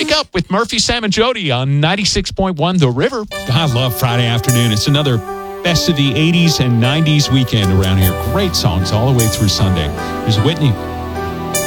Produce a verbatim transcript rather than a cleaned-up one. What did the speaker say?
Wake Up with Murphy, Sam, and Jody on ninety-six point one The River. I love Friday afternoon. It's another best of the eighties and nineties weekend around here. Great songs all the way through Sunday. Here's Whitney.